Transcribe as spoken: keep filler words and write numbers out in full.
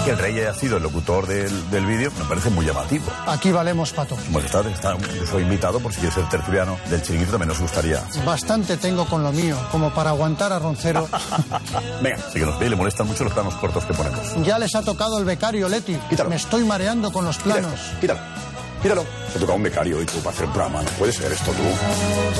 que el rey haya sido el locutor del, del vídeo me parece muy llamativo. Aquí valemos pato. Majestad, está, yo soy invitado por si quiere ser tertuliano del Chiringuito, también nos gustaría. Bastante tengo con lo mío, como para aguantar a Roncero. Venga, sí que nos ve y le molestan mucho los planos cortos que ponemos. Ya les ha tocado el becario, Leti. Quítalo. Me estoy mareando con los planos. Quítalo, quítalo. Quítalo. Te toca un becario y tú para hacer un programa. No puede ser esto tú.